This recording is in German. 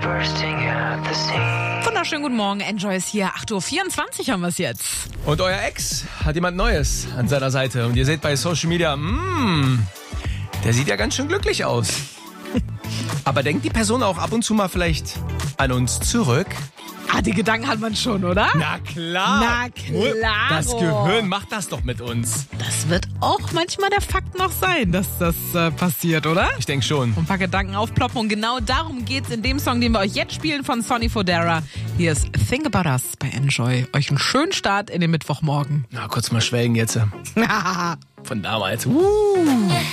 Wunderschönen guten Morgen, Enjoy ist hier. 8.24 Uhr haben wir es jetzt. Und euer Ex hat jemand Neues an seiner Seite. Und ihr seht bei Social Media, der sieht ja ganz schön glücklich aus. Aber denkt die Person auch ab und zu mal vielleicht an uns zurück? Die Gedanken hat man schon, oder? Na klar. Na klar. Das Gehirn macht das doch mit uns. Das wird auch manchmal der Fakt noch sein, dass das passiert, oder? Ich denke schon. Ein paar Gedanken aufploppen und genau darum geht's in dem Song, den wir euch jetzt spielen von Sonny Fodera. Hier ist Think About Us bei Enjoy. Euch einen schönen Start in den Mittwochmorgen. Na, kurz mal schwelgen jetzt. Von damals.